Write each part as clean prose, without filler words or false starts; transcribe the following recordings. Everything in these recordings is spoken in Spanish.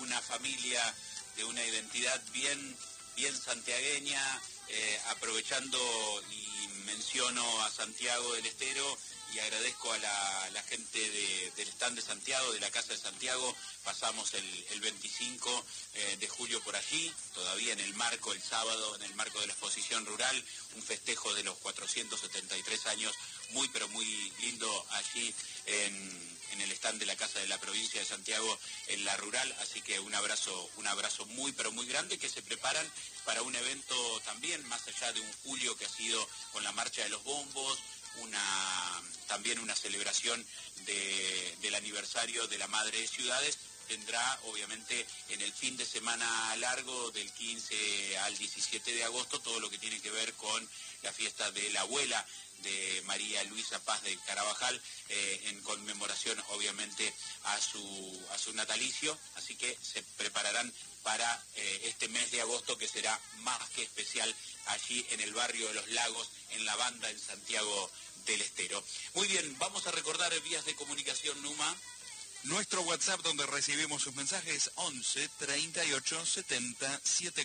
una familia de una identidad bien santiagueña, aprovechando y menciono a Santiago del Estero y agradezco a la gente del stand de Santiago, de la Casa de Santiago. Pasamos el 25 de julio por allí, todavía en el marco, el sábado, en el marco de la exposición rural, un festejo de los 473 años, muy pero muy lindo allí en el stand de la Casa de la Provincia de Santiago, en la rural, así que un abrazo muy pero muy grande, que se preparan para un evento también, más allá de un julio que ha sido con la Marcha de los Bombos, también una celebración del aniversario de la Madre de Ciudades. Tendrá obviamente en el fin de semana largo del 15 al 17 de agosto todo lo que tiene que ver con la fiesta de la abuela de María Luisa Paz de Carabajal, en conmemoración obviamente a su natalicio, así que se prepararán para este mes de agosto, que será más que especial allí en el barrio de Los Lagos, en La Banda, en Santiago del Estero. Muy bien, vamos a recordar vías de comunicación, Numa. Nuestro WhatsApp, donde recibimos sus mensajes, 11 38 70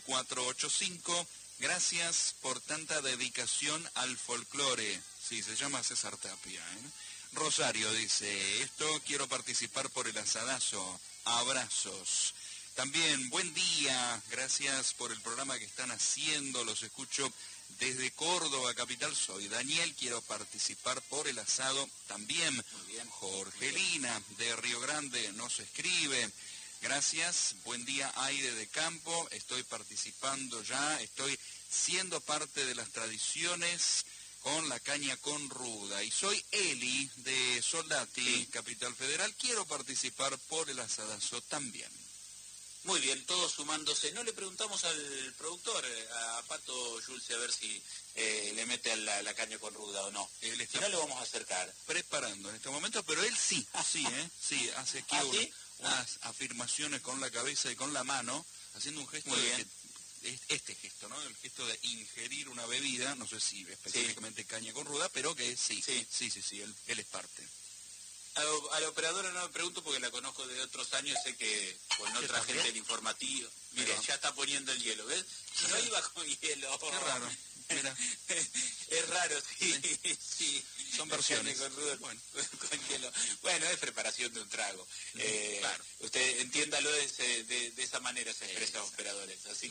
7485. Gracias por tanta dedicación al folclore. Sí, se llama César Tapia, ¿eh? Rosario dice, quiero participar por el asadazo. Abrazos. También, buen día. Gracias por el programa que están haciendo. Los escucho desde Córdoba, capital. Soy Daniel, quiero participar por el asado también. Muy bien. Jorgelina, de Río Grande, nos escribe. Gracias, buen día, aire de campo. Estoy participando ya, estoy siendo parte de las tradiciones con la caña con ruda. Y soy Eli, de Soldati, sí, Capital Federal. Quiero participar por el asadazo también. Muy bien, todos sumándose. No le preguntamos al productor, a Pato Yulce, a ver si le mete a la caña con ruda o no. Si no, le vamos a acercar. Preparando en este momento, pero él sí, sí, hace aquí unas afirmaciones con la cabeza y con la mano, haciendo un gesto este gesto, ¿no? El gesto de ingerir una bebida, no sé si específicamente caña con ruda, pero que sí, él es parte. A la operadora no me pregunto porque la conozco de otros años, sé que con otra gente del informativo. Mire, ya está poniendo el hielo, ¿ves? Si no iba con hielo. Qué raro, mira. Es raro, sí. Son versiones. Con hielo. Bueno, es preparación de un trago. Claro. Usted entiéndalo de esa manera, se expresan los operadores. Así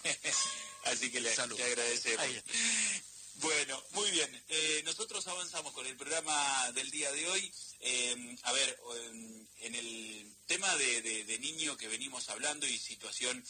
que le agradecemos. Bueno, muy bien. Nosotros avanzamos con el programa del día de hoy. En el tema de niño que venimos hablando y situación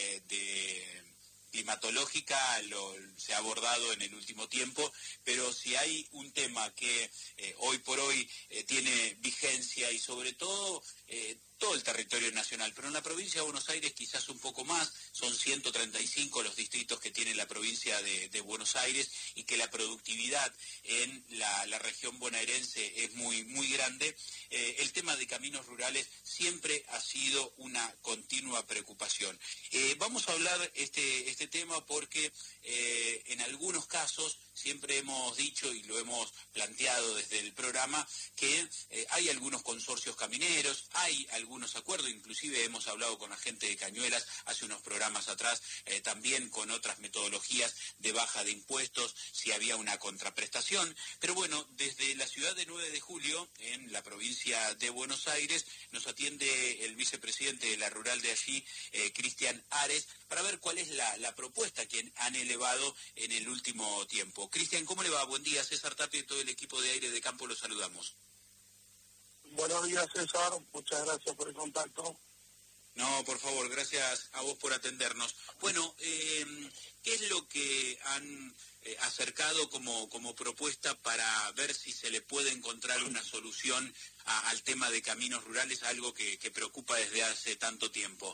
climatológica se ha abordado en el último tiempo, pero si hay un tema que hoy por hoy tiene vigencia y sobre todo todo el territorio nacional, pero en la provincia de Buenos Aires quizás un poco más, son 135 los distritos que tiene la provincia de Buenos Aires y que la productividad en la región bonaerense es muy, muy grande. El tema de caminos rurales siempre ha sido una continua preocupación. Vamos a hablar este tema porque en algunos casos siempre hemos dicho y lo hemos planteado desde el programa que hay algunos consorcios camineros, hay algunos acuerdos, inclusive hemos hablado con la gente de Cañuelas hace unos programas atrás, también con otras metodologías de baja de impuestos, si había una contraprestación, pero bueno, desde la ciudad de 9 de Julio, en la provincia de Buenos Aires, nos atiende el vicepresidente de la rural de allí, Cristian Ares, para ver cuál es la propuesta que han elevado en el último tiempo. Cristian, ¿cómo le va? Buen día, César Tapia y todo el equipo de Aire de Campo, los saludamos. Buenos días, César, muchas gracias por el contacto. No, por favor, gracias a vos por atendernos. Bueno, ¿qué es lo que han acercado como propuesta para ver si se le puede encontrar una solución al tema de caminos rurales, algo que preocupa desde hace tanto tiempo?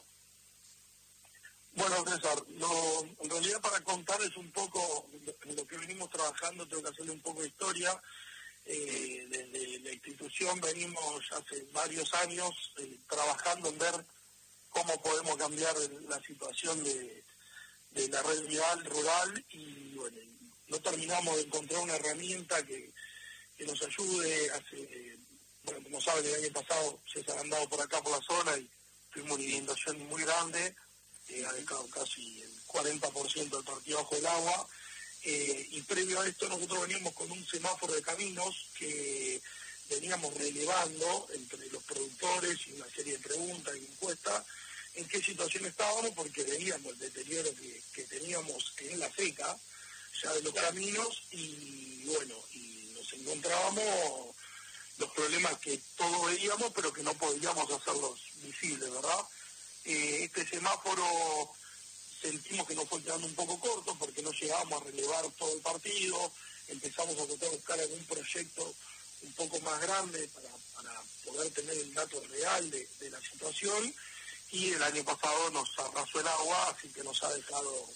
Bueno, César, en realidad para contarles un poco lo que venimos trabajando, tengo que hacerle un poco de historia. Desde la institución venimos hace varios años trabajando en ver cómo podemos cambiar la situación de la red vial rural y bueno, no terminamos de encontrar una herramienta que nos ayude. Como saben, el año pasado César ha andado por acá por la zona y tuvimos una inundación muy grande, ha dejado casi el 40% del partido bajo el agua, y previo a esto nosotros veníamos con un semáforo de caminos que veníamos relevando entre los productores y una serie de preguntas y encuestas en qué situación estábamos, porque veníamos el deterioro que teníamos en la seca ya de los caminos, y bueno, y nos encontrábamos los problemas que todos veíamos pero que no podíamos hacerlos visibles, ¿verdad? Este semáforo sentimos que nos fue quedando un poco corto porque no llegábamos a relevar todo el partido, empezamos a tratar de buscar algún proyecto un poco más grande para poder tener el dato real de la situación, y el año pasado nos arrasó el agua, así que nos ha dejado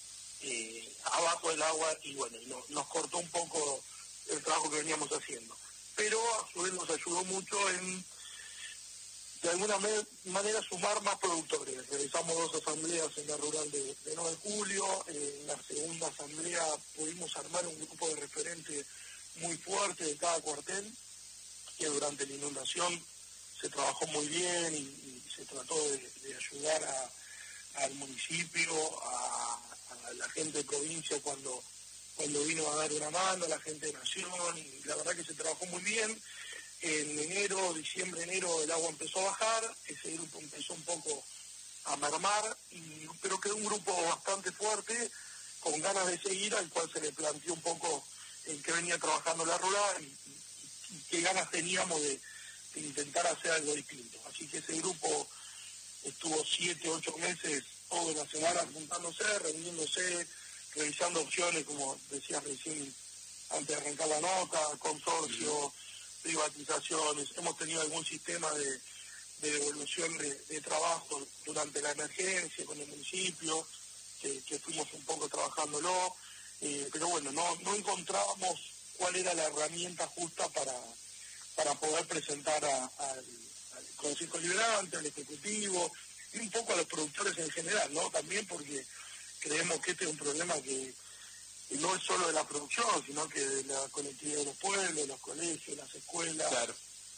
abajo del agua, y bueno, nos cortó un poco el trabajo que veníamos haciendo. Pero a su vez nos ayudó mucho en, de alguna manera, sumar más productores. Realizamos 2 asambleas en la rural de 9 de julio, en la segunda asamblea pudimos armar un grupo de referentes muy fuerte de cada cuartel, que durante la inundación se trabajó muy bien y se trató de ayudar al municipio, a la gente de provincia cuando vino a dar una mano, a la gente de Nación, y la verdad que se trabajó muy bien. En diciembre, enero, el agua empezó a bajar, ese grupo empezó un poco a mermar, pero quedó un grupo bastante fuerte, con ganas de seguir, al cual se le planteó un poco en qué venía trabajando la rural y qué ganas teníamos de intentar hacer algo distinto. Así que ese grupo estuvo 7, 8 meses, toda la semana juntándose, reuniéndose, revisando opciones, como decías recién antes de arrancar la nota, consorcio, privatizaciones. Hemos tenido algún sistema de devolución de trabajo durante la emergencia con el municipio, que fuimos un poco trabajándolo, pero bueno, no encontrábamos cuál era la herramienta justa para poder presentar al Consejo Liberante, al Ejecutivo, y un poco a los productores en general, ¿no? También porque creemos que este es un problema que no es solo de la producción, sino que de la conectividad de los pueblos, los colegios, las escuelas, claro.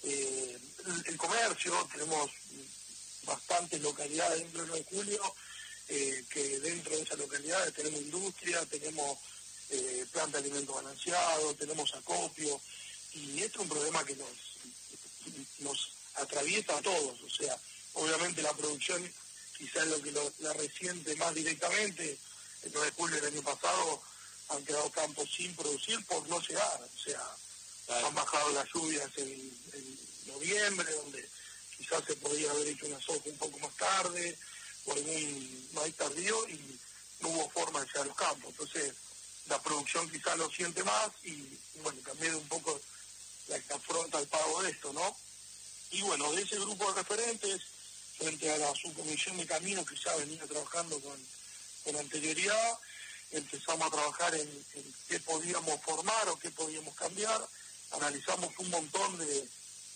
El comercio. Tenemos bastantes localidades dentro del 9 de julio, que dentro de esas localidades tenemos industria, tenemos planta de alimentos balanceados, tenemos acopio, y esto es un problema que nos atraviesa a todos. O sea, obviamente la producción quizás es lo que la resiente más directamente. El 9 de julio del año pasado han quedado campos sin producir por no llegar. O sea, claro, han bajado las lluvias en noviembre, donde quizás se podía haber hecho una soja un poco más tarde, o algún maíz tardío, y no hubo forma de llegar a los campos. Entonces, la producción quizás lo siente más, y bueno, también un poco la que afronta el pago de esto, ¿no? Y bueno, de ese grupo de referentes, frente a la subcomisión de caminos que ya venía trabajando con anterioridad, empezamos a trabajar en qué podíamos formar o qué podíamos cambiar. Analizamos un montón de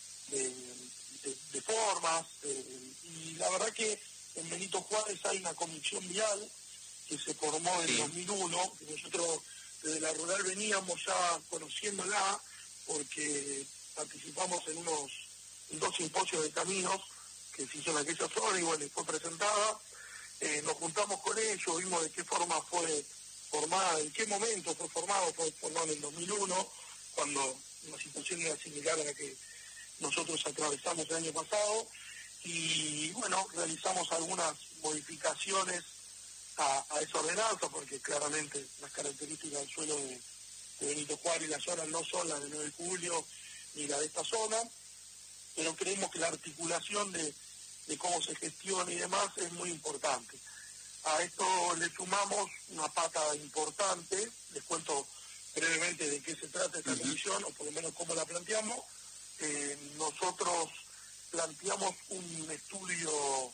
formas, y la verdad que en Benito Juárez hay una comisión vial que se formó en 2001, que nosotros desde la rural veníamos ya conociéndola, porque participamos en 2 simposios de caminos que se hizo en aquella zona, y bueno, fue presentada. Nos juntamos con ellos, vimos de qué forma fue formada, en qué momento fue formado. Fue formado en el 2001, cuando una situación era similar a la que nosotros atravesamos el año pasado, y bueno, realizamos algunas modificaciones a esa ordenanza, porque claramente las características del suelo de Benito Juárez y la zona no son las de 9 de julio ni la de esta zona, pero creemos que la articulación de cómo se gestiona y demás es muy importante. A esto le sumamos una pata importante. Les cuento brevemente de qué se trata esta comisión, o por lo menos cómo la planteamos. Nosotros planteamos un estudio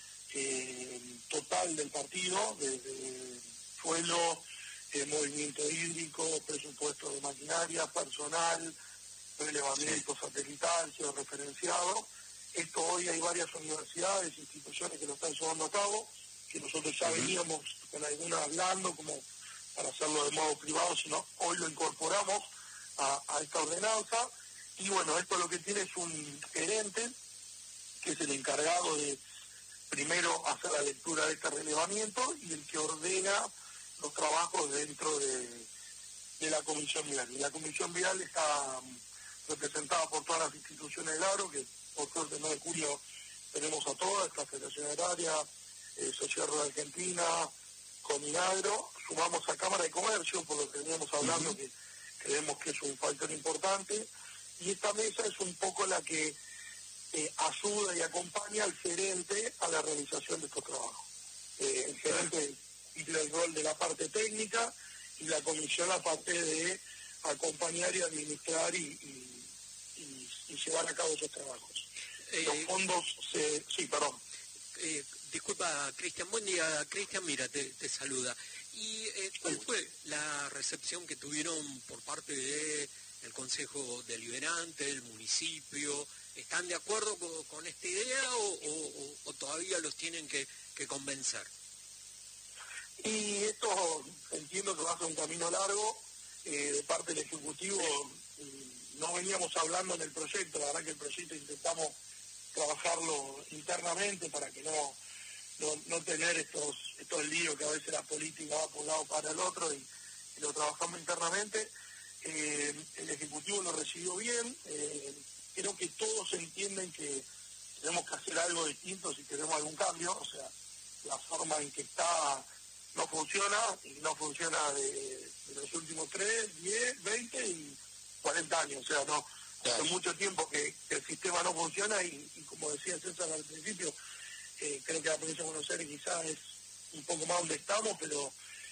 total del partido, desde suelo, movimiento hídrico, presupuesto de maquinaria, personal, relevamiento satelital, georreferenciado. Esto hoy hay varias universidades, instituciones que lo están llevando a cabo, que nosotros ya veníamos con algunas hablando como para hacerlo de modo privado, sino hoy lo incorporamos a esta ordenanza. Y bueno, esto lo que tiene es un gerente, que es el encargado de encargado hace la lectura de este relevamiento y el que ordena los trabajos dentro de la Comisión Vial. Y la Comisión Vial está representada por todas las instituciones del agro, que por suerte el 9 de julio tenemos a todas, esta Federación Agraria, Sociedad Rural Argentina, Cominagro, sumamos a Cámara de Comercio, por lo que veníamos hablando, que creemos que es un factor importante, y esta mesa es un poco la que ayuda y acompaña al gerente a la realización de estos trabajos. El gerente tiene el rol de la parte técnica y la comisión la parte de acompañar y administrar y llevar a cabo esos trabajos. Los fondos sí, perdón. Disculpa, Cristian. Buen día, Cristian. Mira, te saluda. ¿Y cuál fue la recepción que tuvieron por parte del Consejo Deliberante, del municipio? ¿Están de acuerdo con esta idea o todavía los tienen que convencer? Y esto entiendo que va a ser un camino largo. De parte del Ejecutivo no veníamos hablando en el proyecto. La verdad que el proyecto intentamos trabajarlo internamente para que no tener estos líos que a veces la política va por un lado para el otro y lo trabajamos internamente. El Ejecutivo lo recibió bien. Creo que todos entienden que tenemos que hacer algo distinto si queremos algún cambio. O sea, la forma en que está no funciona, y no funciona de los últimos 3, 10, 20 y 40 años. O sea, no hace mucho tiempo que el sistema no funciona y como decía César al principio, creo que la provincia de Buenos Aires quizás es un poco más donde estamos, pero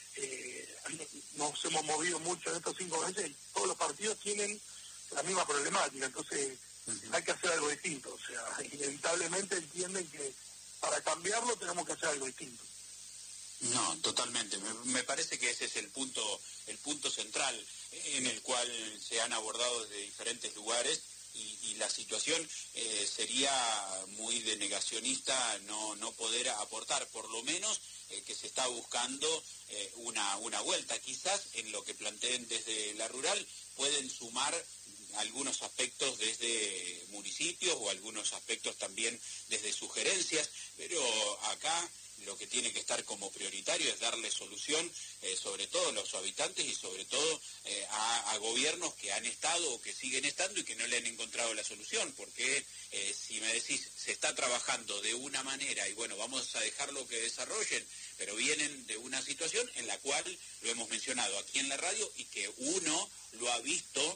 nos hemos movido mucho en estos 5 meses y todos los partidos tienen la misma problemática. Entonces hay que hacer algo distinto. O sea, inevitablemente entienden que para cambiarlo tenemos que hacer algo distinto. No, totalmente. Me parece que ese es el punto central en el cual se han abordado desde diferentes lugares y la situación sería muy de negacionista no poder aportar, por lo menos que se está buscando una vuelta. Quizás en lo que planteen desde la rural pueden sumar algunos aspectos desde municipios o algunos aspectos también desde sugerencias, pero acá lo que tiene que estar como prioritario es darle solución, sobre todo a los habitantes y sobre todo a gobiernos que han estado o que siguen estando y que no le han encontrado la solución, porque si me decís, se está trabajando de una manera y bueno, vamos a dejarlo que desarrollen, pero vienen de una situación en la cual, lo hemos mencionado aquí en la radio, y que uno lo ha visto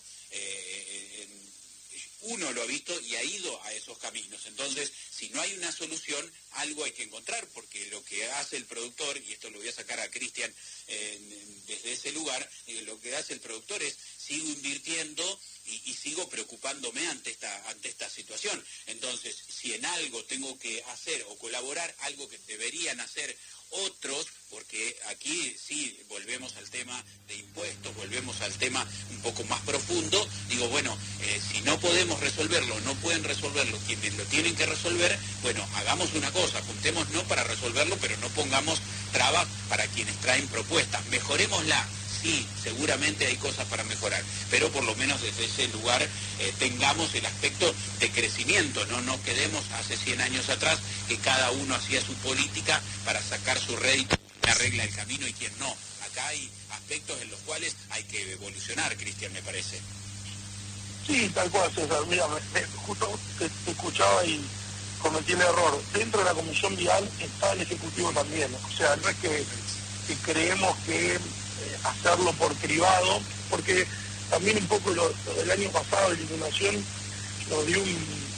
y ha ido a esos caminos. Entonces, si no hay una solución, algo hay que encontrar, porque lo que hace el productor, y esto lo voy a sacar a Cristian desde ese lugar, lo que hace el productor es, sigo invirtiendo y sigo preocupándome ante esta situación. Entonces, si en algo tengo que hacer o colaborar, algo que deberían hacer otros, porque aquí sí volvemos al tema de impuestos, volvemos al tema un poco más profundo, digo, bueno, si no podemos resolverlo, no pueden resolverlo quienes lo tienen que resolver, bueno, hagamos una cosa, juntémonos para resolverlo, pero no pongamos trabas para quienes traen propuestas, mejorémosla. Sí, seguramente hay cosas para mejorar, pero por lo menos desde ese lugar tengamos el aspecto de crecimiento, no nos quedemos hace 100 años atrás que cada uno hacía su política para sacar su rédito, quien arregla el camino y quien no. Acá hay aspectos en los cuales hay que evolucionar, Cristian, me parece. Sí, tal cual, César. Mira, justo te escuchaba y cometí el error. Dentro de la Comisión Vial está el Ejecutivo también. O sea, no es que creemos que hacerlo por privado, porque también un poco lo del año pasado de la inundación nos dio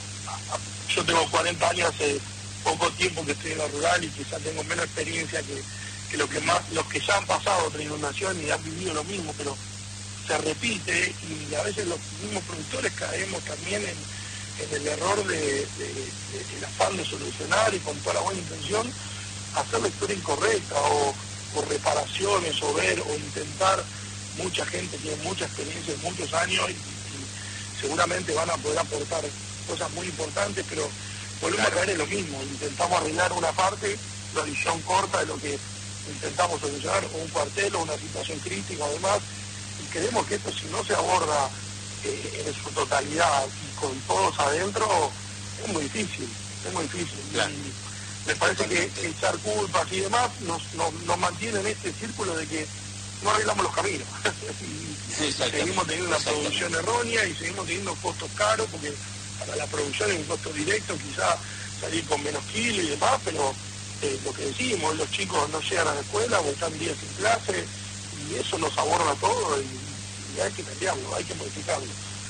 yo tengo 40 años, hace poco tiempo que estoy en la rural y quizás tengo menos experiencia que los que ya han pasado otra inundación y han vivido lo mismo, pero se repite y a veces los mismos productores caemos también en el error del afán de solucionar y con toda la buena intención hacer la historia incorrecta o reparaciones o ver o intentar. Mucha gente tiene mucha experiencia en muchos años y seguramente van a poder aportar cosas muy importantes, pero volvemos a caer en lo mismo. Intentamos arreglar una parte, la visión corta de lo que intentamos solucionar, o un cuartel o una situación crítica o demás, y creemos que esto, si no se aborda en su totalidad y con todos adentro, es muy difícil. Claro. me parece que echar culpas y demás nos mantiene en este círculo de que no arreglamos los caminos. Y seguimos teniendo una producción errónea y seguimos teniendo costos caros, porque para la producción es un costo directo, quizás salir con menos kilos y demás, pero lo que decimos, los chicos no llegan a la escuela o están días sin clase, y eso nos aborda todo y hay que cambiarlo, hay que modificarlo.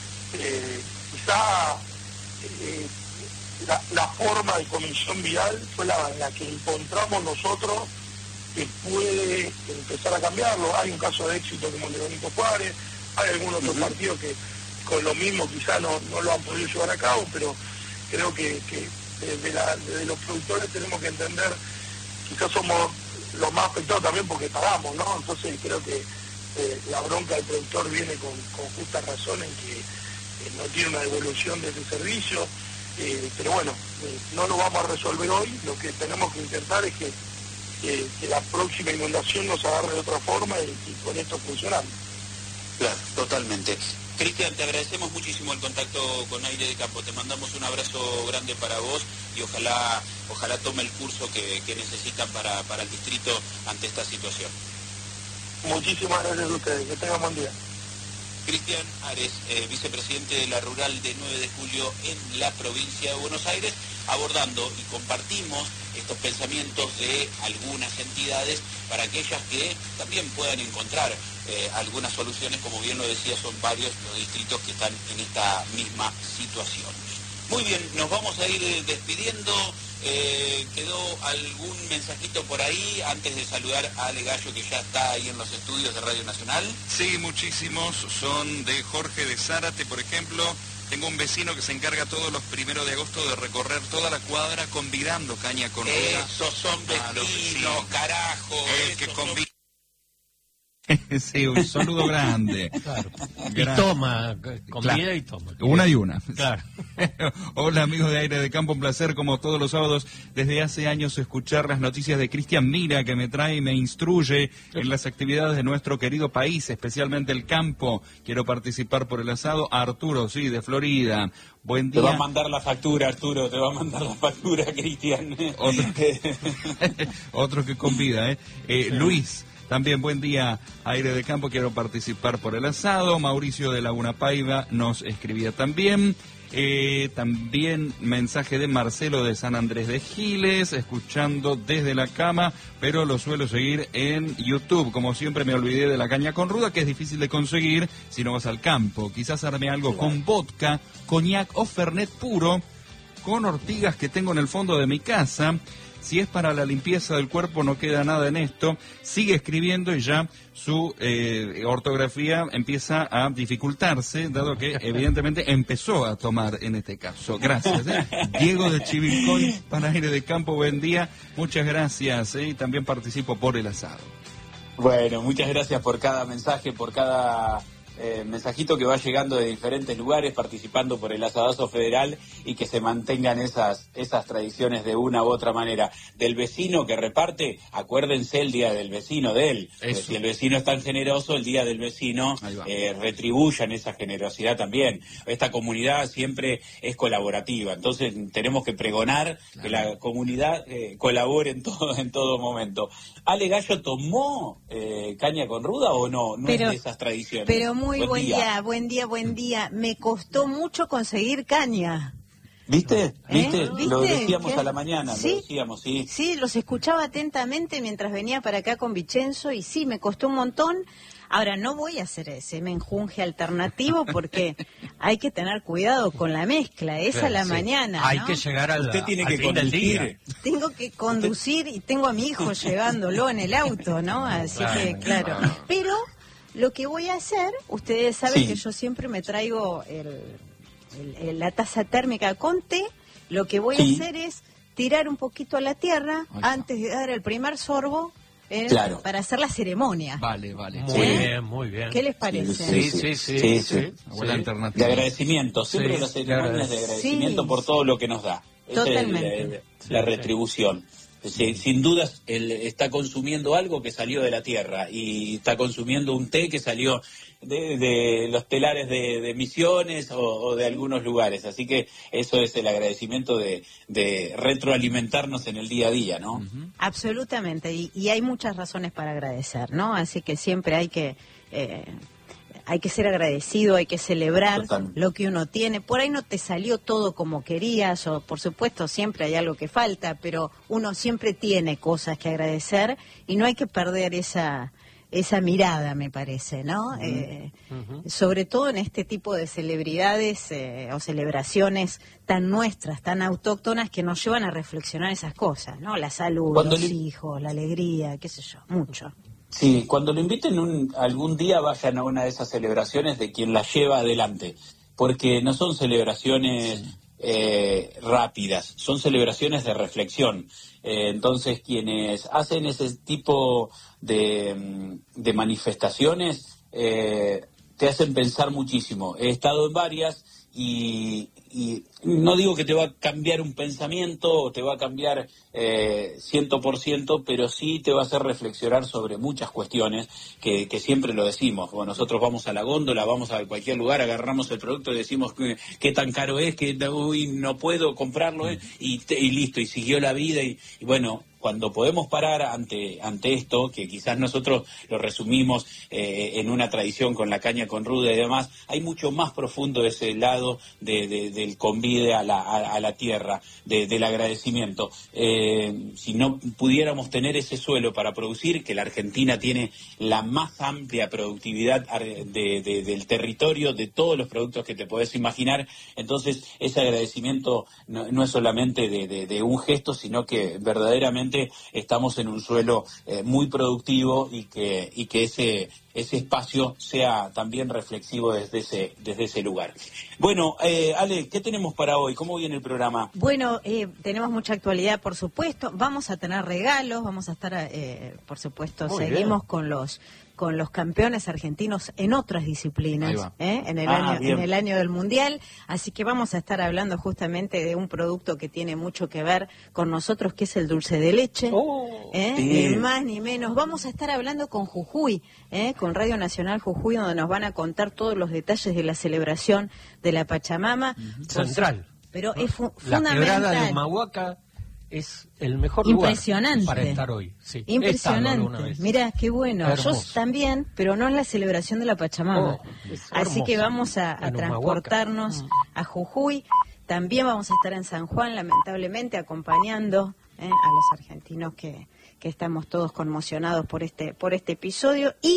Quizá la forma de comisión vial fue la que encontramos nosotros que puede empezar a cambiarlo. Hay un caso de éxito como el de Benito Juárez, hay algunos otros partidos que con lo mismo quizá no lo han podido llevar a cabo, pero creo que desde los productores tenemos que entender, quizás somos los más afectados también porque pagamos, ¿no? Entonces creo que la bronca del productor viene con justa razón en que no tiene una devolución de ese servicio, pero bueno, no lo vamos a resolver hoy. Lo que tenemos que intentar es que la próxima inundación nos agarre de otra forma y con esto funcionando. Claro, totalmente. Cristian, te agradecemos muchísimo el contacto con Aire de Campo, te mandamos un abrazo grande para vos y ojalá tome el curso que necesitan para el distrito ante esta situación. Muchísimas gracias a ustedes, que tengan buen día. Cristian Ares, vicepresidente de la Rural de 9 de Julio en la provincia de Buenos Aires, abordando y compartimos estos pensamientos de algunas entidades para aquellas que también puedan encontrar algunas soluciones. Como bien lo decía, son varios los distritos que están en esta misma situación. Muy bien, nos vamos a ir despidiendo. ¿Quedó algún mensajito por ahí antes de saludar a Ale Gallo, que ya está ahí en los estudios de Radio Nacional? Sí, muchísimos. Son de Jorge de Zárate, por ejemplo. Tengo un vecino que se encarga todos los 1 de agosto de recorrer toda la cuadra convidando caña con ruda. Esos son vecinos, carajo. El que convida. Sí, un saludo grande. Claro. Y toma, comida claro. Y toma. Una y una. Claro. Hola amigos de Aire de Campo, un placer como todos los sábados desde hace años escuchar las noticias de Cristian Mira, que me trae y me instruye en las actividades de nuestro querido país, especialmente el campo. Quiero participar por el asado. Arturo, sí, de Florida. Buen día. Te va a mandar la factura, Arturo, te va a mandar la factura, Cristian. Otro que convida, Luis. También buen día, Aire de Campo, quiero participar por el asado. Mauricio de Laguna Paiva nos escribía también. También mensaje de Marcelo de San Andrés de Giles, escuchando desde la cama, pero lo suelo seguir en YouTube. Como siempre me olvidé de la caña con ruda, que es difícil de conseguir si no vas al campo. Quizás arme algo con vodka, coñac o fernet puro, con ortigas que tengo en el fondo de mi casa. Si es para la limpieza del cuerpo, no queda nada en esto. Sigue escribiendo y ya su ortografía empieza a dificultarse, dado que evidentemente empezó a tomar en este caso. Gracias. Diego de Chivilcoy, para Aire de Campo, buen día. Muchas gracias. Y también participo por el asado. Bueno, muchas gracias por cada mensaje, por cada mensajito que va llegando de diferentes lugares, participando por el asadazo federal, y que se mantengan esas tradiciones de una u otra manera. Del vecino que reparte, acuérdense el día del vecino de él. Si el vecino es tan generoso, el día del vecino retribuyan esa generosidad también. Esta comunidad siempre es colaborativa, entonces tenemos que pregonar que la comunidad colabore en todo momento. ¿Ale Gallo tomó caña con ruda o no? No es de esas tradiciones. Pero muy buen día. Me costó mucho conseguir caña. ¿Viste? ¿Viste? Lo decíamos ¿Qué? a la mañana, ¿Sí? lo decíamos, sí. Sí, los escuchaba atentamente mientras venía para acá con Vicenzo y sí, me costó un montón. Ahora, no voy a hacer ese menjunje alternativo porque hay que tener cuidado con la mezcla, es a la mañana, ¿no? Hay que llegar Usted tiene que fin del día. conducir. Tengo que conducir y tengo a mi hijo llevándolo en el auto, ¿no? Así que, claro. Pero lo que voy a hacer, ustedes saben que yo siempre me traigo la taza térmica con té. Lo que voy a hacer es tirar un poquito a la tierra antes de dar el primer sorbo para hacer la ceremonia. Vale. Muy bien. ¿Qué les parece? Sí. Buena alternativa. De agradecimiento, siempre las ceremonias de agradecimiento por todo lo que nos da. Totalmente. Esa es la retribución. sin dudas él está consumiendo algo que salió de la tierra y está consumiendo un té que salió de los telares de Misiones o de algunos lugares. Así que eso es el agradecimiento de retroalimentarnos en el día a día, ¿no? Absolutamente, y hay muchas razones para agradecer, ¿no? Así que siempre hay que ser agradecido, hay que celebrar lo que uno tiene. Por ahí no te salió todo como querías, o por supuesto siempre hay algo que falta, pero uno siempre tiene cosas que agradecer y no hay que perder esa mirada, me parece, ¿no? Sobre todo en este tipo de celebridades o celebraciones tan nuestras, tan autóctonas, que nos llevan a reflexionar esas cosas, ¿no? La salud, los hijos, la alegría, qué sé yo, mucho. Sí, cuando lo inviten algún día vayan a una de esas celebraciones de quien las lleva adelante, porque no son celebraciones rápidas, son celebraciones de reflexión. Entonces quienes hacen ese tipo de manifestaciones te hacen pensar muchísimo. He estado en varias y no digo que te va a cambiar un pensamiento o te va a cambiar 100%, pero sí te va a hacer reflexionar sobre muchas cuestiones que siempre lo decimos. Bueno, nosotros vamos a la góndola, vamos a cualquier lugar, agarramos el producto y decimos qué tan caro es, que no puedo comprarlo, y listo, y siguió la vida y bueno. Cuando podemos parar ante esto, que quizás nosotros lo resumimos en una tradición con la caña con ruda y demás, hay mucho más profundo ese lado del convide a la tierra, del agradecimiento. Si no pudiéramos tener ese suelo para producir, que la Argentina tiene la más amplia productividad del territorio, de todos los productos que te podés imaginar, entonces ese agradecimiento no es solamente de un gesto, sino que verdaderamente estamos en un suelo muy productivo y que ese espacio sea también reflexivo desde ese lugar. Bueno, Ale, ¿qué tenemos para hoy? ¿Cómo viene el programa? Bueno, tenemos mucha actualidad, por supuesto. Vamos a tener regalos, vamos a estar, por supuesto, Muy seguimos bien. con los campeones argentinos en otras disciplinas, en bien. el año del Mundial, así que vamos a estar hablando justamente de un producto que tiene mucho que ver con nosotros, que es el dulce de leche, ni más ni menos. Vamos a estar hablando con Jujuy, con Radio Nacional Jujuy, donde nos van a contar todos los detalles de la celebración de la Pachamama. Central. Pero es La fundamental. quebrada de Humahuaca es el mejor Impresionante. lugar para estar hoy. Sí. Impresionante. Mirá, qué bueno. Hermoso. Yo también, pero no es la celebración de la Pachamama. Así que vamos a En transportarnos a Jujuy. También vamos a estar en San Juan, lamentablemente, acompañando a los argentinos que estamos todos conmocionados por este episodio. Y